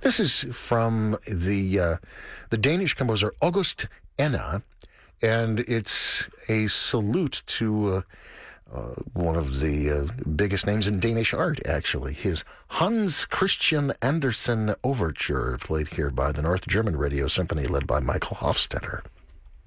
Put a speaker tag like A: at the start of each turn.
A: This is from the Danish composer August Enna, and it's a salute to one of the biggest names in Danish art, actually. His Hans Christian Andersen Overture, played here by the North German Radio Symphony, led by Michael Hofstetter.